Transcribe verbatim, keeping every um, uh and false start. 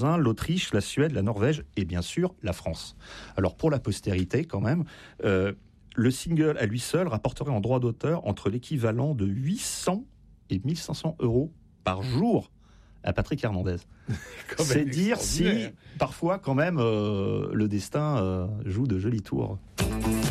l'Autriche, la Suède, la Norvège et bien sûr la France. Alors pour la postérité quand même, euh, le single à lui seul rapporterait en droit d'auteur entre l'équivalent de huit cents et mille cinq cents euros par jour à Patrick Hernandez. C'est dire si parfois quand même euh, le destin euh, joue de jolis tours.